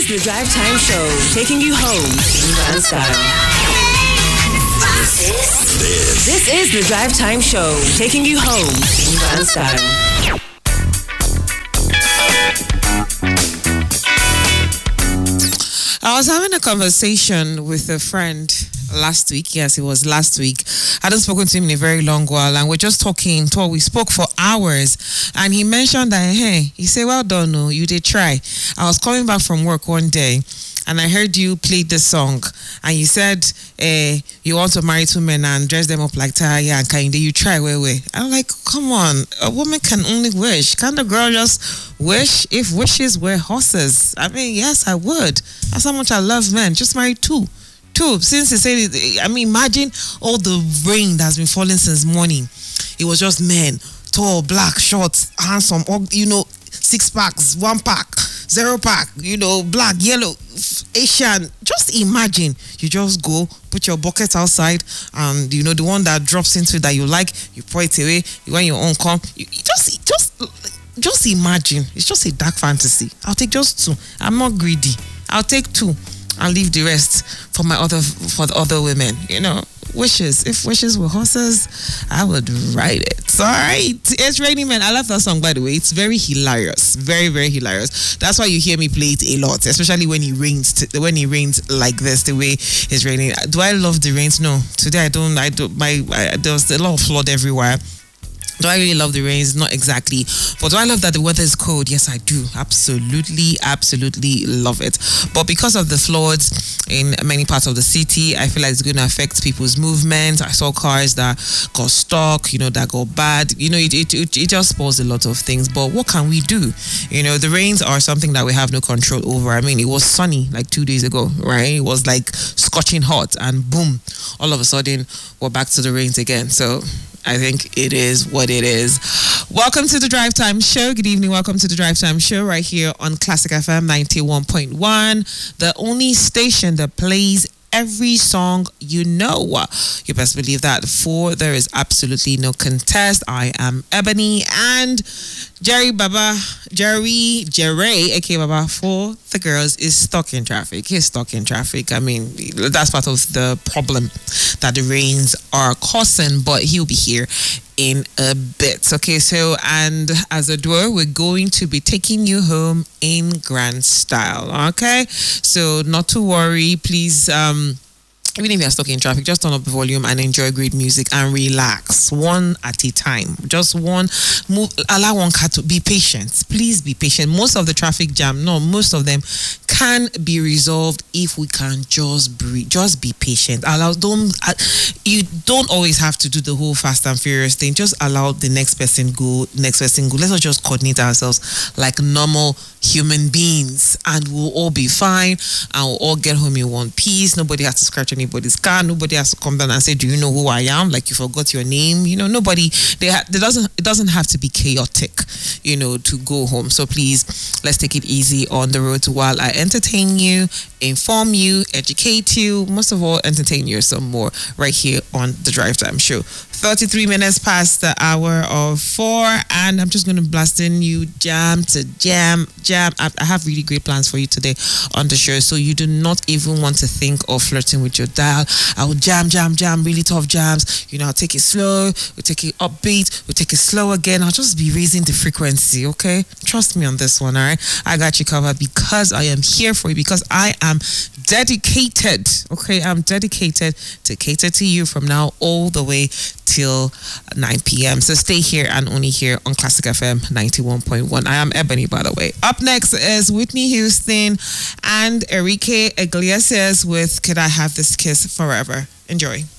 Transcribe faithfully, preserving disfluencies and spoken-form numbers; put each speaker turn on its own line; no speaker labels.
is the Drive Time Show, taking you home in grand style. This, this. this is the Drive Time Show, taking you home in grand style.
I was having a conversation with a friend last week. Yes, it was last week. I hadn't spoken to him in a very long while, and we're just talking. Talk. We spoke for hours, and he mentioned that, hey, he said, well done, no, you did try. I was coming back from work one day, and I heard you play this song, and you said eh, you want to marry two men and dress them up like Taya and Kainde. You try, wait, wait. I'm like, come on, a woman can only wish. Can't a girl just wish? If wishes were horses, I mean, yes, I would. That's how much I love men. Just marry two. Two. Since he said it, I mean, imagine all the rain that's been falling since morning. It was just men, tall, black, short, handsome, all, you know, six packs, one pack, zero pack, you know, black, yellow, Asian. Just imagine you just go put your bucket outside, and you know the one that drops into that you like, you pour it away. You want your own come. You, you just, just, just imagine. It's just a dark fantasy. I'll take just two. I'm not greedy. I'll take two. I'll leave the rest for my other for the other women. You know. Wishes. If wishes were horses, I would ride it. All right. It's Raining Men. I love that song, by the way. It's very hilarious. Very, very hilarious. That's why you hear me play it a lot, especially when it rains. T- when it rains like this, the way it's raining. Do I love the rains? No. Today I don't. I don't. My I, there was a lot of flood everywhere. Do I really love the rains? Not exactly. But do I love that the weather is cold? Yes, I do. Absolutely, absolutely love it. But because of the floods in many parts of the city, I feel like it's going to affect people's movement. I saw cars that got stuck, you know, that got bad. You know, it, it, it, it just spoils a lot of things. But what can we do? You know, the rains are something that we have no control over. I mean, it was sunny like two days ago, right? It was like scorching hot, and boom, all of a sudden, we're back to the rains again. So I think it is what it is. Welcome to the Drive Time Show. Good evening. Welcome to the Drive Time Show right here on Classic F M ninety-one point one, the only station that plays every song you know. You best believe that. For there is absolutely no contest. I am Ebony and Jerry Baba, Jerry, Jerry, aka Baba for the girls is stuck in traffic. He's stuck in traffic. I mean, that's part of the problem that the rains are causing, but he'll be here in a bit. Okay, so, and as a duo, we're going to be taking you home in grand style. Okay, so not to worry, please. Um, Even if you're stuck in traffic, just turn up the volume and enjoy great music and relax one at a time. Just one move. Allow one car to be patient. Please be patient. Most of the traffic jam, no, most of them can be resolved if we can just breathe. Just be patient. Allow don't uh, you don't always have to do the whole fast and furious thing. Just allow the next person go. Next person go. Let's not just coordinate ourselves like normal human beings, and we'll all be fine, and we'll all get home in one piece. Nobody has to scratch anybody's car. Nobody has to come down and say, do you know who I am? Like you forgot your name. You know, nobody, they ha- there doesn't, it doesn't have to be chaotic, you know, to go home. So please, let's take it easy on the road while I entertain you, inform you, educate you, most of all, entertain you some more right here on the Drive Time Show. thirty-three minutes past the hour of four, and I'm just going to blast in you jam to jam, jam. I, I have really great plans for you today on the show, so you do not even want to think of flirting with your dial. I will jam, jam, jam, really tough jams. You know, I'll take it slow, we'll take it upbeat, we'll take it slow again. I'll just be raising the frequency, okay? Trust me on this one, all right? I got you covered because I am here for you, because I am dedicated, okay? I'm dedicated to cater to you from now all the way till nine p.m. So stay here and only here on Classic F M ninety-one point one. I am Ebony, by the way. Up next is Whitney Houston and Enrique Iglesias with Could I Have This Kiss Forever. Enjoy.